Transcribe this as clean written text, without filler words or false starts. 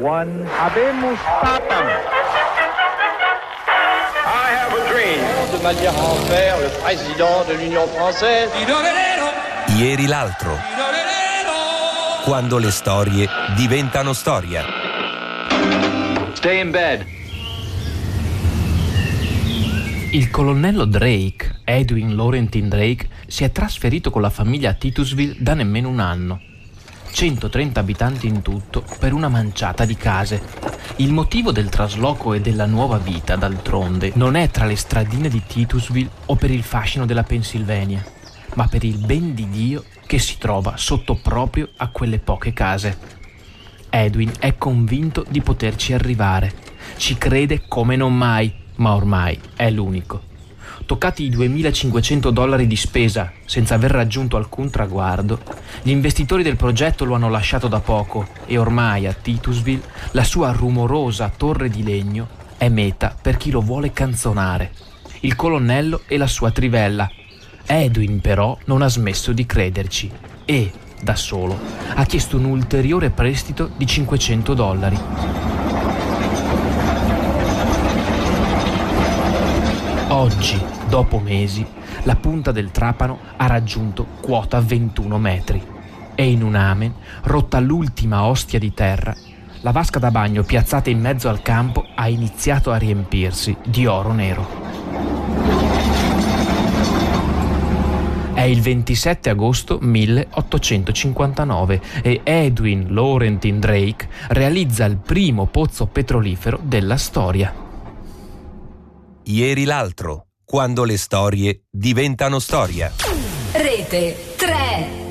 one. Habemus Papam. I have a dream. De manière à en faire le président de l'Union française. Ieri l'altro. Quando le storie diventano storia. Stay in bed. Il colonnello Drake, Edwin Laurentin Drake, si è trasferito con la famiglia a Titusville da nemmeno un anno. 130 abitanti in tutto per una manciata di case. Il motivo del trasloco e della nuova vita, d'altronde, non è tra le stradine di Titusville o per il fascino della Pennsylvania, ma per il ben di Dio che si trova sotto proprio a quelle poche case. Edwin è convinto di poterci arrivare. Ci crede come non mai, ma ormai è l'unico. Toccati i $2.500 di spesa senza aver raggiunto alcun traguardo, gli investitori del progetto lo hanno lasciato da poco e ormai a Titusville la sua rumorosa torre di legno è meta per chi lo vuole canzonare. Il colonnello e la sua trivella. Edwin però non ha smesso di crederci e, da solo, ha chiesto un ulteriore prestito di $500. Oggi, dopo mesi, la punta del trapano ha raggiunto quota 21 metri e in un amen, rotta l'ultima ostia di terra, la vasca da bagno piazzata in mezzo al campo ha iniziato a riempirsi di oro nero. È il 27 agosto 1859 e Edwin Laurentin Drake realizza il primo pozzo petrolifero della storia. Ieri l'altro, quando le storie diventano storia. Rete 3.